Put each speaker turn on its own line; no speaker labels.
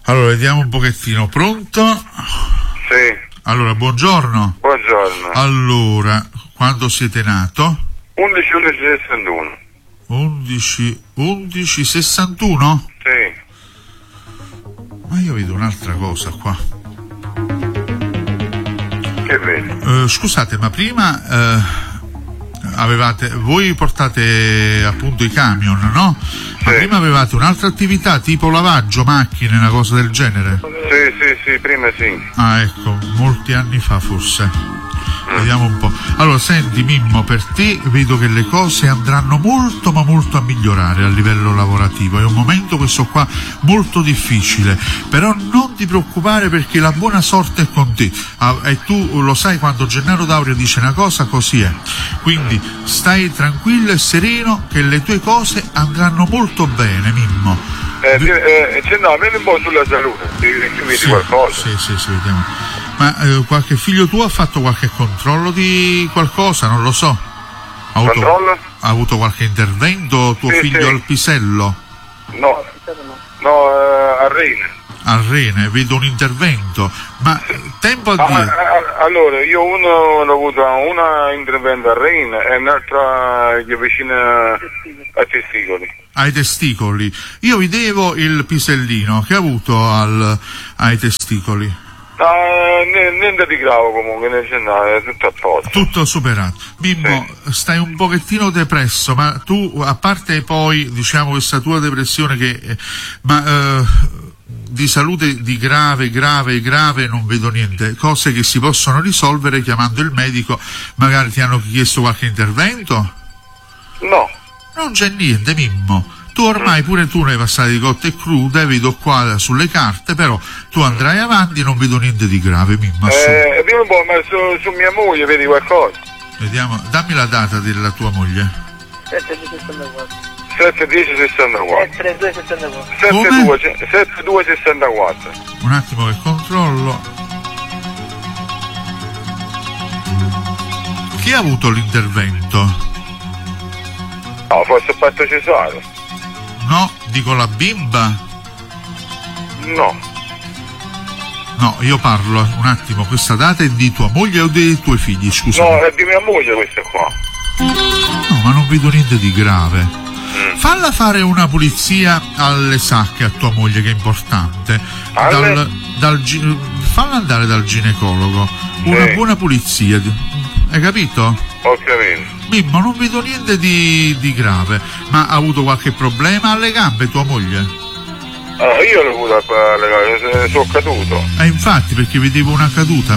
Allora, vediamo un pochettino. Pronto?
Sì.
Allora, buongiorno.
Buongiorno.
Allora, quando siete nato?
11/11/61.
11/11/61?
Sì.
Ma io vedo un'altra cosa qua.
Che vedi?
Scusate, ma prima voi portate appunto i camion, no? Ma
Sì.
prima avevate un'altra attività tipo lavaggio, macchine, una cosa del genere?
Sì, prima sì.
Ah, ecco, molti anni fa forse. Vediamo un po'. Allora, senti Mimmo, per te vedo che le cose andranno molto ma molto a migliorare a livello lavorativo. È un momento questo qua molto difficile, però non ti preoccupare perché la buona sorte è con te. E tu lo sai, quando Gennaro D'Auria dice una cosa, così è. Quindi stai tranquillo e sereno che le tue cose andranno molto bene, Mimmo.
Vieni un po' sulla salute, vedi qualcosa.
Sì, vediamo. Ma qualche figlio tuo ha fatto qualche controllo di qualcosa? Non lo so.
Controllo?
Ha avuto qualche intervento tuo figlio
sì.
al Pisello?
No, a Rene.
Al Rene, vedo un intervento. Ma tempo a dire.
Allora, io ho avuto un intervento a Rene e un'altra vicina ai testicoli.
Ai testicoli. Io vedevo il pisellino che ha avuto ai testicoli.
Niente di grave comunque, è tutto a posto.
Tutto superato. Mimmo, sì. Stai un pochettino depresso, ma tu, a parte poi, diciamo, questa tua depressione di salute di grave non vedo niente, cose che si possono risolvere chiamando il medico. Magari ti hanno chiesto qualche intervento?
No.
Non c'è niente, Mimmo. Tu ormai pure tu ne hai passate di cotte e crude, vedo qua sulle carte, però tu andrai avanti e non vedo niente di grave, Mimmo.
Dimmi un po', ma su mia moglie vedi qualcosa?
Vediamo, dammi la data della tua moglie.
7/10/64. 7/2/64.
Un attimo che controllo. Chi ha avuto l'intervento?
No, forse il fatto cesare.
No, dico la bimba.
No,
io parlo un attimo, questa data è di tua moglie o dei tuoi figli, scusa?
No, è di mia moglie questa qua.
No, ma non vedo niente di grave. Falla fare una pulizia alle sacche a tua moglie, che è importante. Falla andare dal ginecologo. Una buona pulizia. Hai capito?
Ho capito.
Mimmo, non vedo niente di grave. Ma ha avuto qualche problema alle gambe tua moglie?
Io l'ho avuto alle gambe, sono caduto.
Infatti, perché vedevo una caduta.